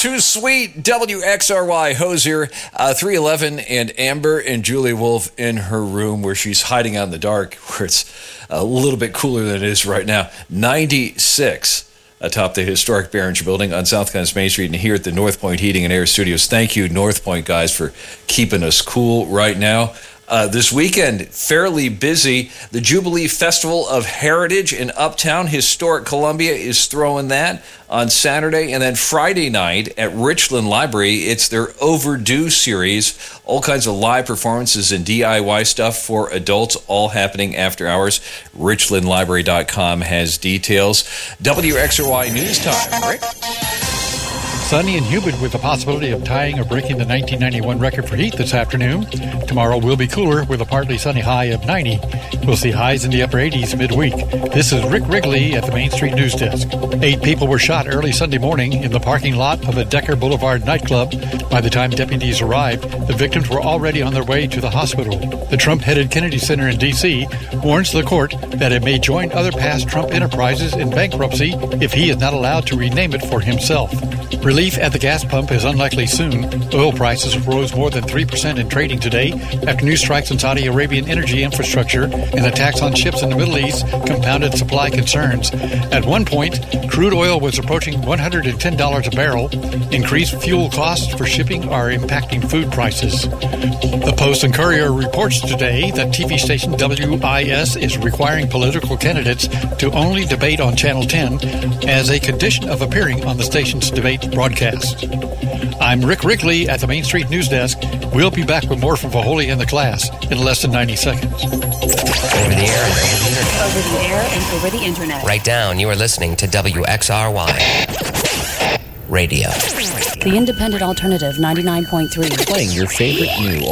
Too sweet. WXRY Hosier, 311, and Amber and Julie Wolf in her room where she's hiding out in the dark, where it's a little bit cooler than it is right now. 96 atop the historic Behringer Building on South Connors Main Street and here at the North Point Heating and Air Studios. Thank you, North Point guys, for keeping us cool right now. This weekend, fairly busy. The Jubilee Festival of Heritage in Uptown, historic Columbia, is throwing that on Saturday. And then Friday night at Richland Library, it's their Overdue series. All kinds of live performances and DIY stuff for adults, all happening after hours. RichlandLibrary.com has details. WXRY News Time. Rick? Sunny and humid with the possibility of tying or breaking the 1991 record for heat this afternoon. Tomorrow will be cooler with a partly sunny high of 90. We'll see highs in the upper 80s midweek. This is Rick Wrigley at the Main Street News Desk. 8 people were shot early Sunday morning in the parking lot of a Decker Boulevard nightclub. By the time deputies arrived, the victims were already on their way to the hospital. The Trump-headed Kennedy Center in D.C. warns the court that it may join other past Trump enterprises in bankruptcy if he is not allowed to rename it for himself. Relief at the gas pump is unlikely soon. Oil prices rose more than 3% in trading today after new strikes on Saudi Arabian energy infrastructure and attacks on ships in the Middle East compounded supply concerns. At one point, crude oil was approaching $110 a barrel. Increased fuel costs for shipping are impacting food prices. The Post and Courier reports today that TV station WIS is requiring political candidates to only debate on Channel 10 as a condition of appearing on the station's debate broadcast. I'm Rick Wrigley at the Main Street News Desk. We'll be back with more from Vaholi and the class in less than 90 seconds. Over the air and over the internet. Over the air and over the internet. Right down, you are listening to WXRY Radio. The Independent Alternative 99.3. Playing your favorite new